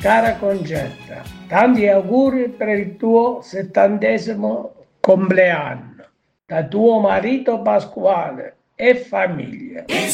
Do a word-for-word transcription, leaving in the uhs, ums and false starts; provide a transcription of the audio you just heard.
Cara Concetta, tanti auguri per il tuo settantesimo compleanno da tuo marito Pasquale e famiglia.